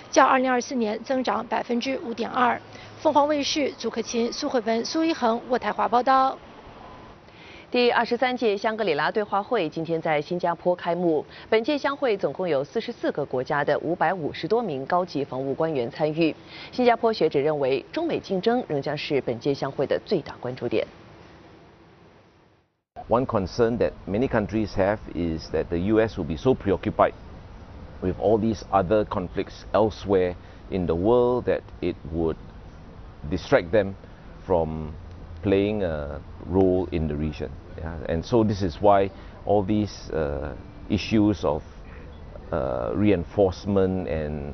较2024年增长5.2%。凤凰卫视祖克勤、苏慧文、苏一恒渥太华报道。 第23届香格里拉对话会今天在新加坡开幕。本届香会总共有44个国家的550多名高级防务官员参与。新加坡学者认为，中美竞争仍将是本届香会的最大关注点。 One concern that many countries have is that the US will be so preoccupied with all these other conflicts elsewhere in the world that it would distract them from playing a role in the region. Yeah? And so this is why all these issues of reinforcement and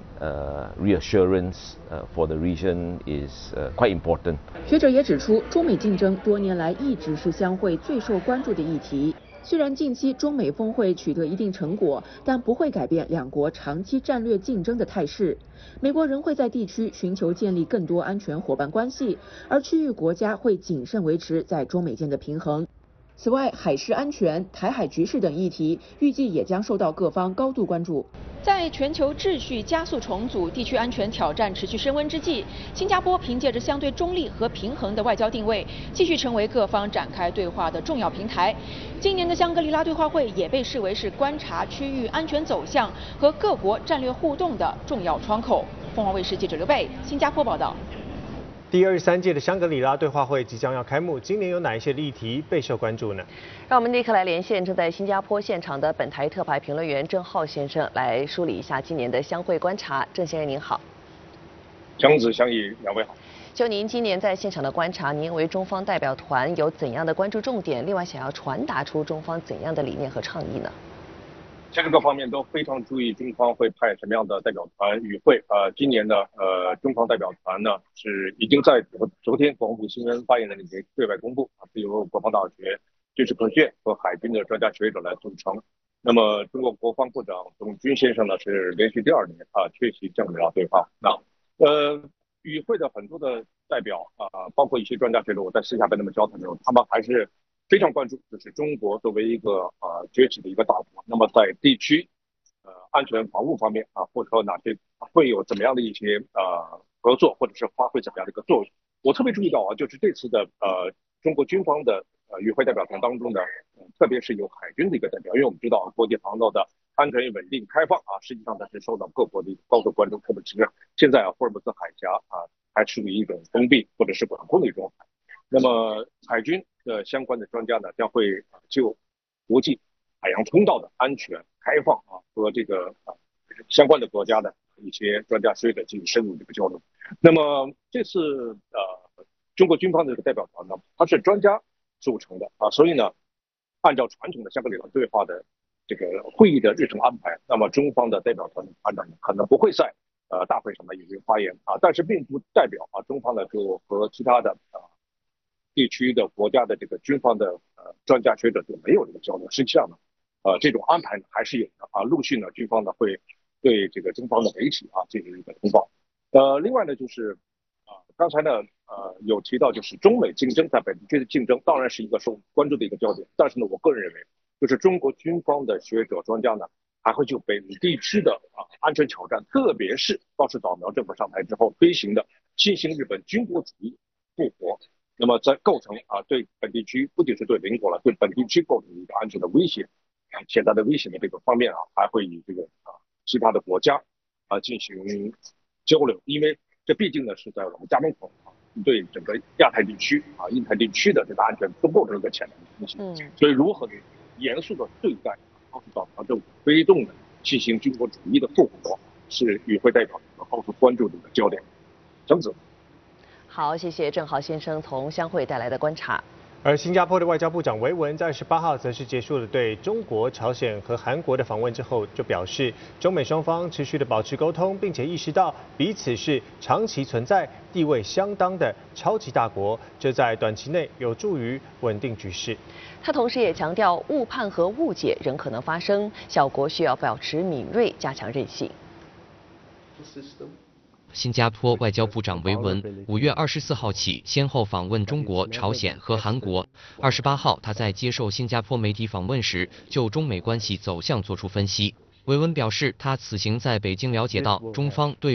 reassurance for the region is quite important. 学者也指出，中美竞争多年来一直是香会最受关注的议题。虽然近期中美峰会取得一定成果，但不会改变两国长期战略竞争的态势。美国仍会在地区寻求建立更多安全伙伴关系，而区域国家会谨慎维持在中美间的平衡。此外，海事安全、台海局势等议题预计也将受到各方高度关注。在全球秩序加速重组、地区安全挑战持续升温之际，新加坡凭借着相对中立和平衡的外交定位，继续成为各方展开对话的重要平台。今年的香格里拉对话会也被视为是观察区域安全走向和各国战略互动的重要窗口。凤凰卫视记者刘贝，新加坡报道。 第23届的香格里拉对话会即将要开幕，今年有哪一些议题备受关注呢？ 让我们立刻来连线正在新加坡现场的本台特派评论员郑浩先生，来梳理一下今年的香会观察。郑先生您好。 姜子、香怡两位好。 就您今年在现场的观察，您认为中方代表团有怎样的关注重点？另外，想要传达出中方怎样的理念和倡议呢？ 这个各方面都非常注意中方会派什么样的代表团与会。今年的中方代表团呢是已经在昨天国防部新闻发言人里面对外公布，是由国防大学军事科学院和海军的专家学者来组成。那么中国国防部长董军先生呢是连续第2年缺席香格里拉对话。与会的很多的代表包括一些专家学者，我在私下跟他们交谈的时候，他们还是非常关注，就是中国作为一个崛起的一个大国，那么在地区安全防务方面或者说哪些会有怎么样的一些合作，或者是发挥怎么样的一个作用。我特别注意到就是这次的中国军方的与会代表团当中的特别是有海军的一个代表，因为我们知道国际航道的安全稳定开放实际上它是受到各国的高度关注，特别是现在霍尔木兹海峡还处于一种封闭或者是管控的一种。那么海军的相关的专家呢，将会就国际海洋通道的安全开放和这个相关的国家的一些专家学者进行深入的一个交流。那么这次中国军方的这个代表团呢，它是专家组成的所以呢，按照传统的香格里拉对话的这个会议的日程安排，那么中方的代表团可能不会在大会上有一个发言但是并不代表中方呢就和其他的地区的国家的这个军方的专家学者就没有这个交流。实际上呢这种安排呢还是有的陆续呢军方呢会对这个中方的媒体进行一个通报。另外呢就是刚才呢有提到就是中美竞争在本地区的竞争当然是一个受关注的一个焦点，但是呢我个人认为就是中国军方的学者专家呢还会就本地区的安全挑战，特别是高市早苗政府上台之后推行的新型日本军国主义复活，那么在构成对本地区不仅是对邻国了，对本地区构成一个安全的威胁潜在的危险的这个方面还会与这个其他的国家进行交流，因为这毕竟呢是在我们家门口对整个亚太地区印太地区的这个安全都构成一个潜在的威胁。所以如何严肃的对待高市早苗政府推动的新型军国主义的复活，是与会代表高度关注的一个焦点。姜子。 好，谢谢郑浩先生从香会带来的观察。 而新加坡的外交部长维文在18号则是结束了对中国、朝鲜和韩国的访问之后，就表示中美双方持续的保持沟通，并且意识到彼此是长期存在、地位相当的超级大国，这在短期内有助于稳定局势。 他同时也强调，误判和误解仍可能发生，小国需要保持敏锐，加强韧性。 新加坡外交部长维文5月24号起先后访问中国、朝鲜和韩国。28号，他在接受新加坡媒体访问时，就中美关系走向作出分析。维文表示，他此行在北京了解到中方对